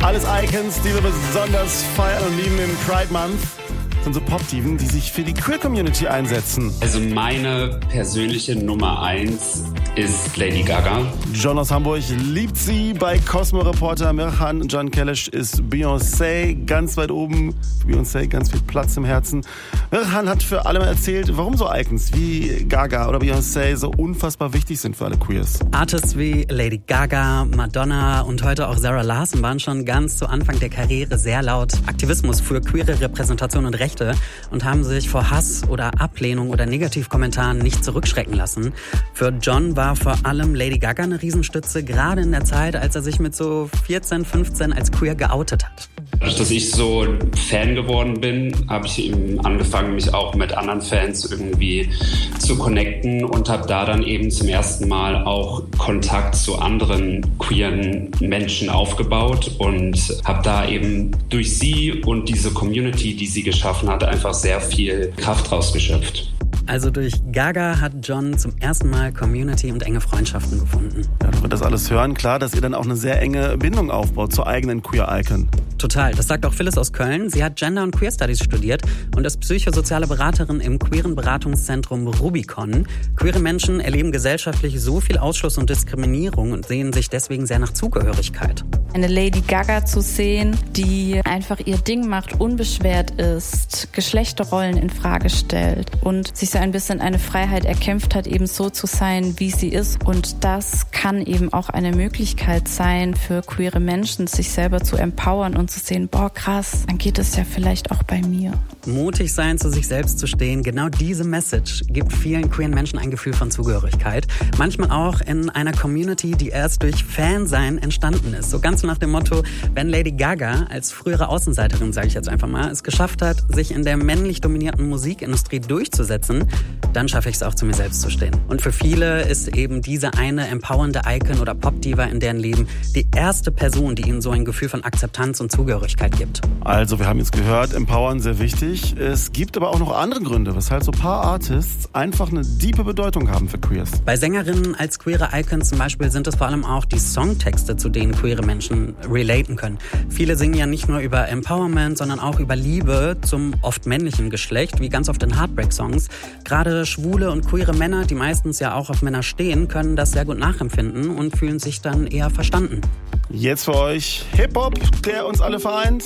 Alles Icons, die wir besonders feiern und lieben im Pride Month. Sind so Pop-Diven, die sich für die Queer-Community einsetzen. Also meine persönliche Nummer 1 ist Lady Gaga. John aus Hamburg liebt sie. Bei Cosmo-Reporter Mirhan Can Keleş ist Beyoncé ganz weit oben. Für Beyoncé ganz viel Platz im Herzen. Mirhan hat für alle mal erzählt, warum so Icons wie Gaga oder Beyoncé so unfassbar wichtig sind für alle Queers. Artists wie Lady Gaga, Madonna und heute auch Zara Larsson waren schon ganz zu Anfang der Karriere sehr laut Aktivismus für queere Repräsentation und Rechte und haben sich vor Hass oder Ablehnung oder Negativkommentaren nicht zurückschrecken lassen. Für John war vor allem Lady Gaga eine Riesenstütze, gerade in der Zeit, als er sich mit so 14, 15 als queer geoutet hat. Dadurch, dass ich so Fan geworden bin, habe ich eben angefangen, mich auch mit anderen Fans irgendwie zu connecten und habe da dann eben zum ersten Mal auch Kontakt zu anderen queeren Menschen aufgebaut und habe da eben durch sie und diese Community, die sie geschaffen hat, einfach sehr viel Kraft rausgeschöpft. Also durch Gaga hat John zum ersten Mal Community und enge Freundschaften gefunden. Ja, wenn wir das alles hören, klar, dass ihr dann auch eine sehr enge Bindung aufbaut zur eigenen Queer-Icon. Total, das sagt auch Phyllis aus Köln. Sie hat Gender- und Queer Studies studiert und ist psychosoziale Beraterin im queeren Beratungszentrum Rubicon. Queere Menschen erleben gesellschaftlich so viel Ausschluss und Diskriminierung und sehen sich deswegen sehr nach Zugehörigkeit. Eine Lady Gaga zu sehen, die einfach ihr Ding macht, unbeschwert ist, Geschlechterrollen in Frage stellt und sich so ein bisschen eine Freiheit erkämpft hat, eben so zu sein, wie sie ist. Und das kann eben auch eine Möglichkeit sein für queere Menschen, sich selber zu empowern und zu sehen, boah krass, dann geht es ja vielleicht auch bei mir. Mutig sein, zu sich selbst zu stehen, genau diese Message gibt vielen queeren Menschen ein Gefühl von Zugehörigkeit. Manchmal auch in einer Community, die erst durch Fansein entstanden ist. So ganz nach dem Motto, wenn Lady Gaga als frühere Außenseiterin, sage ich jetzt einfach mal, es geschafft hat, sich in der männlich dominierten Musikindustrie durchzusetzen, dann schaffe ich es auch, zu mir selbst zu stehen. Und für viele ist eben diese eine empowernde Icon oder Pop-Diva in deren Leben die erste Person, die ihnen so ein Gefühl von Akzeptanz und Zugehörigkeit gibt. Also, wir haben jetzt gehört, empowern sehr wichtig. Es gibt aber auch noch andere Gründe, weshalb so ein paar Artists einfach eine tiefe Bedeutung haben für Queers. Bei Sängerinnen als queere Icons zum Beispiel sind es vor allem auch die Songtexte, zu denen queere Menschen relaten können. Viele singen ja nicht nur über Empowerment, sondern auch über Liebe zum oft männlichen Geschlecht, wie ganz oft in Heartbreak-Songs. Gerade schwule und queere Männer, die meistens ja auch auf Männer stehen, können das sehr gut nachempfinden und fühlen sich dann eher verstanden. Jetzt für euch Hip-Hop, der uns alle vereint.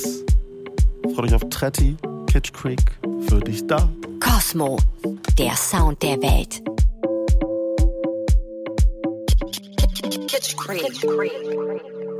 Freut euch auf Tretti, Kitsch Creek, für dich da. Cosmo, der Sound der Welt. Kitsch Creek.